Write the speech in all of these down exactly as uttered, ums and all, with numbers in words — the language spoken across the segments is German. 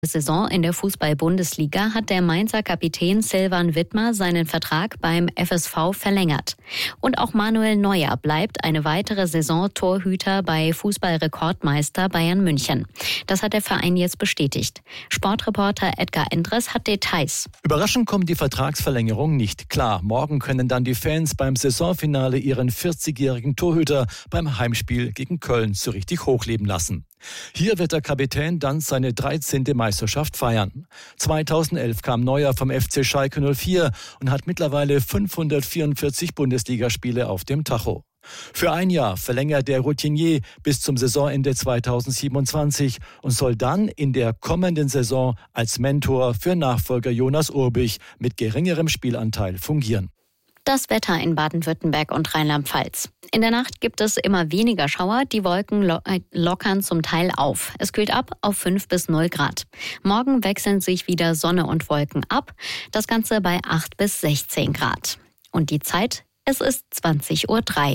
Saison in der Fußball-Bundesliga hat der Mainzer Kapitän Silvan Widmer seinen Vertrag beim F S V verlängert. Und auch Manuel Neuer bleibt eine weitere Saison Torhüter bei Fußballrekordmeister Bayern München. Das hat der Verein jetzt bestätigt. Sportreporter Edgar Endres hat Details. Überraschend kommt die Vertragsverlängerung nicht. Klar, morgen können dann die Fans beim Saisonfinale ihren vierzigjährigen Torhüter beim Heimspiel gegen Köln so richtig hochleben lassen. Hier wird der Kapitän dann seine dreizehnte Meisterschaft feiern. zweitausendelf kam Neuer vom F C Schalke null vier und hat mittlerweile fünfhundertvierundvierzig Bundesligaspiele auf dem Tacho. Für ein Jahr verlängert der Routinier bis zum Saisonende zweitausendsiebenundzwanzig und soll dann in der kommenden Saison als Mentor für Nachfolger Jonas Urbich mit geringerem Spielanteil fungieren. Das Wetter in Baden-Württemberg und Rheinland-Pfalz. In der Nacht gibt es immer weniger Schauer, die Wolken lo- äh, lockern zum Teil auf. Es kühlt ab auf fünf bis null Grad. Morgen wechseln sich wieder Sonne und Wolken ab, das Ganze bei acht bis sechzehn Grad. Und die Zeit, es ist zwanzig Uhr drei.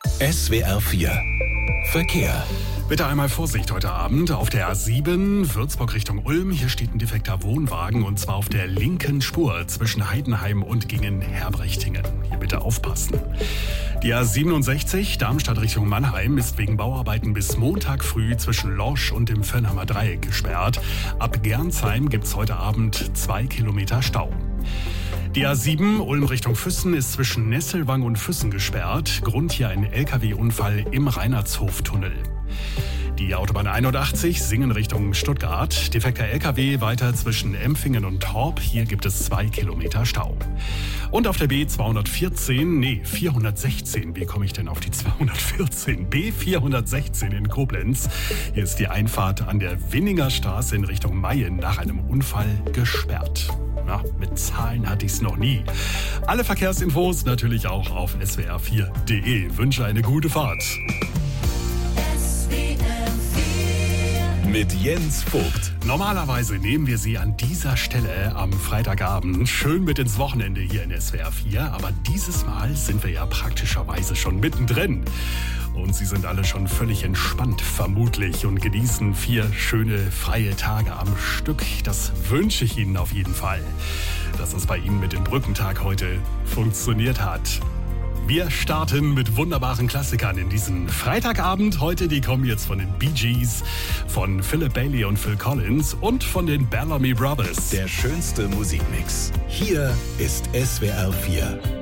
S W R vier Verkehr. Bitte einmal Vorsicht heute Abend auf der A sieben, Würzburg Richtung Ulm. Hier steht ein defekter Wohnwagen und zwar auf der linken Spur zwischen Heidenheim und Gingen-Herbrechtinghen. Hier bitte aufpassen. Die A siebenundsechzig, Darmstadt Richtung Mannheim, ist wegen Bauarbeiten bis Montag früh zwischen Lorsch und dem Völlnheimer Dreieck gesperrt. Ab Gernsheim gibt's heute Abend zwei Kilometer Stau. Die A sieben, Ulm Richtung Füssen, ist zwischen Nesselwang und Füssen gesperrt. Grund hier ein L K W-Unfall im Reinhardshoftunnel. Die Autobahn einundachtzig, Singen Richtung Stuttgart. Defekter L K W weiter zwischen Empfingen und Torp. Hier gibt es zwei Kilometer Stau. Und auf der B zweihundertvierzehn, nee, vierhundertsechzehn. Wie komme ich denn auf die zweihundertvierzehn? B vierhundertsechzehn in Koblenz. Hier ist die Einfahrt an der Winninger Straße in Richtung Mayen nach einem Unfall gesperrt. Na, mit Zahlen hatte ich es noch nie. Alle Verkehrsinfos natürlich auch auf s w r vier punkt d e. Wünsche eine gute Fahrt. Mit Jens Vogt. Normalerweise nehmen wir Sie an dieser Stelle am Freitagabend schön mit ins Wochenende hier in S W R vier. Aber dieses Mal sind wir ja praktischerweise schon mittendrin. Und Sie sind alle schon völlig entspannt, vermutlich, und genießen vier schöne, freie Tage am Stück. Das wünsche ich Ihnen auf jeden Fall, dass das bei Ihnen mit dem Brückentag heute funktioniert hat. Wir starten mit wunderbaren Klassikern in diesen Freitagabend. Heute, die kommen jetzt von den Bee Gees, von Philip Bailey und Phil Collins und von den Bellamy Brothers. Der schönste Musikmix. Hier ist S W R vier.